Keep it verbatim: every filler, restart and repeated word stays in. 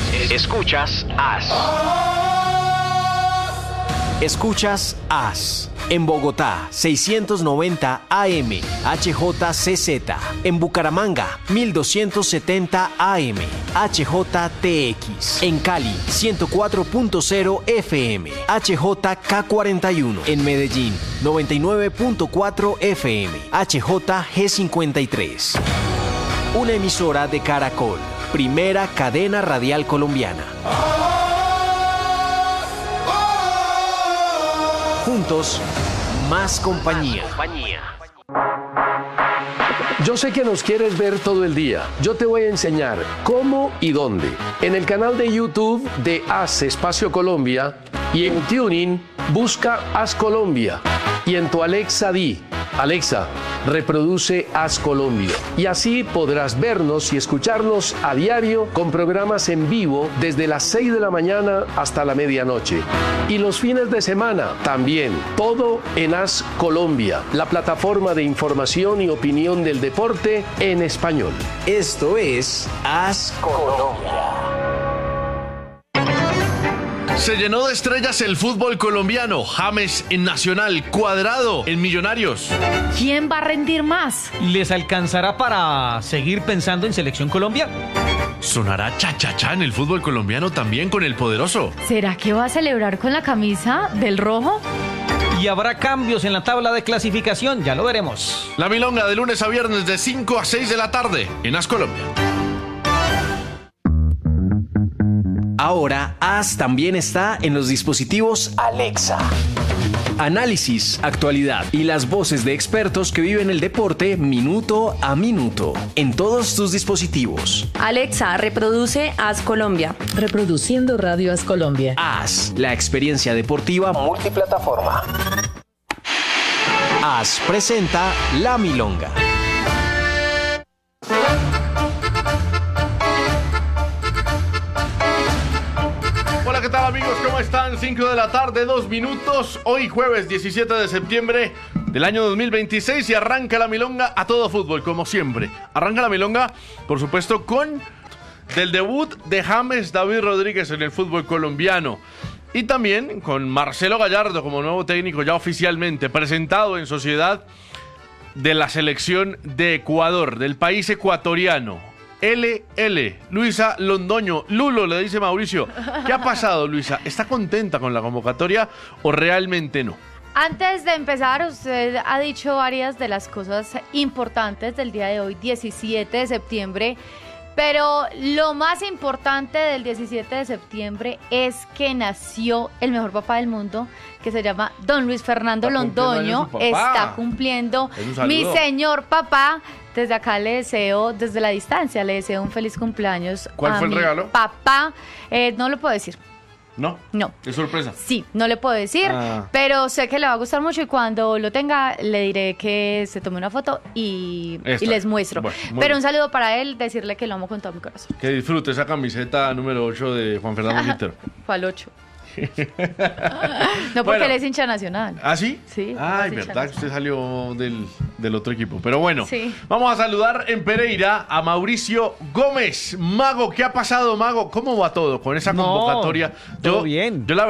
Escuchas As. Escuchas As. En Bogotá, seiscientos noventa A M, H J C Z. En Bucaramanga, mil doscientos setenta A M, H J T X. En Cali, ciento cuatro punto cero F M, H J K cuarenta y uno. En Medellín, noventa y nueve punto cuatro F M, H J G cincuenta y tres. Una emisora de Caracol, primera cadena radial colombiana. Juntos, más compañía. Yo sé que nos quieres ver todo el día. Yo te voy a enseñar cómo y dónde. En el canal de YouTube de As Espacio Colombia y en TuneIn busca As Colombia. Y en tu Alexa di, Alexa, reproduce As Colombia. Y así podrás vernos y escucharnos a diario con programas en vivo desde las seis de la mañana hasta la medianoche. Y los fines de semana también. Todo en As Colombia, la plataforma de información y opinión del deporte en español. Esto es As Colombia. Se llenó de estrellas el fútbol colombiano. James en Nacional, Cuadrado en Millonarios. ¿Quién va a rendir más? ¿Les alcanzará para seguir pensando en Selección Colombia? ¿Sonará cha-cha-cha en el fútbol colombiano también con el poderoso? ¿Será que va a celebrar con la camisa del rojo? ¿Y habrá cambios en la tabla de clasificación? Ya lo veremos. La Milonga de lunes a viernes de cinco a seis de la tarde en As Colombia. Ahora, As también está en los dispositivos Alexa. Análisis, actualidad y las voces de expertos que viven el deporte minuto a minuto en todos tus dispositivos. Alexa, reproduce As Colombia. Reproduciendo Radio As Colombia. As, la experiencia deportiva multiplataforma. As presenta La Milonga. Hola, ¿qué tal amigos? ¿Cómo están? cinco de la tarde, dos minutos. Hoy jueves diecisiete de septiembre del año dos mil veintiséis y arranca la Milonga a todo fútbol, como siempre. Arranca la Milonga, por supuesto, con del debut de James David Rodríguez en el fútbol colombiano. Y también con Marcelo Gallardo como nuevo técnico ya oficialmente presentado en sociedad de la selección de Ecuador, del país ecuatoriano. L L, Luisa Londoño, Lulo, le dice Mauricio. ¿Qué ha pasado, Luisa? ¿Está contenta con la convocatoria o realmente no? Antes de empezar, usted ha dicho varias de las cosas importantes del día de hoy, diecisiete de septiembre. Pero lo más importante del diecisiete de septiembre es que nació el mejor papá del mundo, que se llama Don Luis Fernando Está Londoño. Está cumpliendo mi señor papá. Desde acá le deseo, desde la distancia, le deseo un feliz cumpleaños. ¿Cuál a fue el mi regalo? Papá, eh, no lo puedo decir. ¿No? No. ¿Es sorpresa? Sí, no le puedo decir, ah. pero sé que le va a gustar mucho y cuando lo tenga le diré que se tome una foto y, y les muestro. Bueno, pero bien. Un saludo para él, decirle que lo amo con todo mi corazón. Que disfrute esa camiseta número ocho de Juan Fernando Quintero. Fue al ocho. No, porque bueno, él es hincha nacional. ¿Ah, sí? Sí. Ay, verdad que usted salió del, del otro equipo. Pero bueno, sí. Vamos a saludar en Pereira a Mauricio Gómez. Mago, ¿qué ha pasado, Mago? ¿Cómo va todo con esa no, convocatoria? Todo yo, bien. Yo la